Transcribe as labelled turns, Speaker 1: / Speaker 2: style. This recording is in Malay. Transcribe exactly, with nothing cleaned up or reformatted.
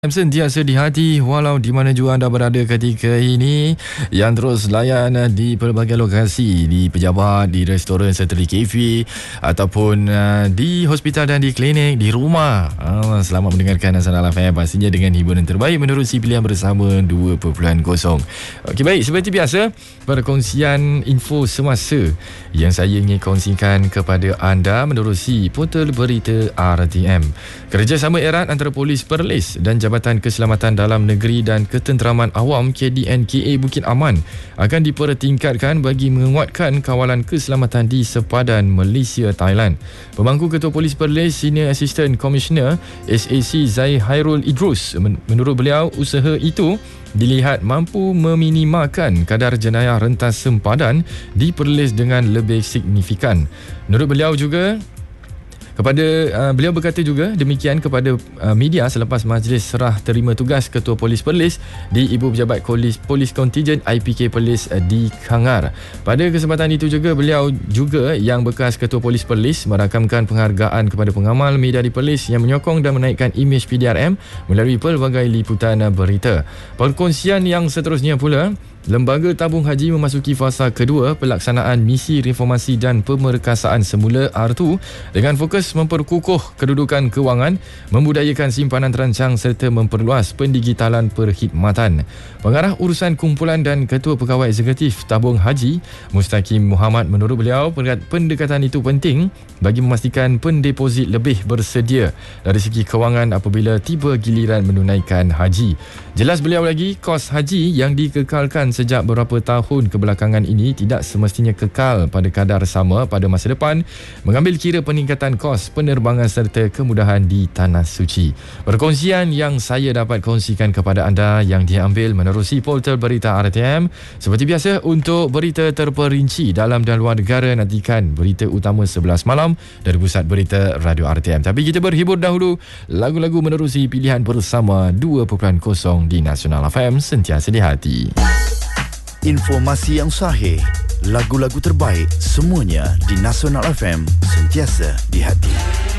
Speaker 1: Sentiasa di hati walau di mana jua anda berada ketika ini, yang terus layan di pelbagai lokasi, di pejabat, di restoran serta di kafe ataupun uh, di hospital dan di klinik, di rumah. uh, Selamat mendengarkan Nasional F M, pastinya dengan hiburan terbaik menerusi pilihan bersama dua titik kosong. Okey, baik, seperti biasa perkongsian info semasa yang saya ingin kongsikan kepada anda menerusi portal berita R T M. Kerjasama erat antara Polis Perlis dan Jabatan Keselamatan Dalam Negeri dan Ketenteraman Awam K D N K A Bukit Aman akan dipertingkatkan bagi menguatkan kawalan keselamatan di sepadan Malaysia, Thailand. Pemangku Ketua Polis Perlis Senior Assistant Commissioner S A C Zai Hairul Idrus, menurut beliau usaha itu dilihat mampu meminimalkan kadar jenayah rentas sempadan di Perlis dengan lebih signifikan. Menurut beliau juga Kepada uh, beliau berkata juga demikian kepada uh, media selepas majlis serah terima tugas Ketua Polis Perlis di Ibu Pejabat Polis, Polis Kontijen I P K Perlis uh, di Kangar. Pada kesempatan itu juga beliau juga yang bekas Ketua Polis Perlis merakamkan penghargaan kepada pengamal media di Perlis yang menyokong dan menaikkan imej P D R M melalui pelbagai liputan berita. Perkongsian yang seterusnya pula, Lembaga Tabung Haji memasuki fasa kedua pelaksanaan misi reformasi dan pemerkasaan semula R dua dengan fokus memperkukuh kedudukan kewangan, membudayakan simpanan terancang serta memperluas pendigitalan perkhidmatan. Pengarah Urusan Kumpulan dan Ketua Pegawai Eksekutif Tabung Haji, Mustaqim Muhammad, menurut beliau pendekatan itu penting bagi memastikan pendeposit lebih bersedia dari segi kewangan apabila tiba giliran menunaikan haji. Jelas beliau lagi, kos haji yang dikekalkan sejak beberapa tahun kebelakangan ini tidak semestinya kekal pada kadar sama pada masa depan, mengambil kira peningkatan kos penerbangan serta kemudahan di Tanah Suci. Perkongsian yang saya dapat kongsikan kepada anda yang diambil menerusi portal berita R T M. Seperti biasa, untuk berita terperinci dalam dan luar negara, nantikan berita utama sebelas malam dari Pusat Berita Radio R T M. Tapi kita berhibur dahulu, lagu-lagu menerusi pilihan bersama dua titik kosong di Nasional F M, sentiasa di hati.
Speaker 2: Informasi yang sahih, lagu-lagu terbaik, semuanya di Nasional F M, sentiasa di hati.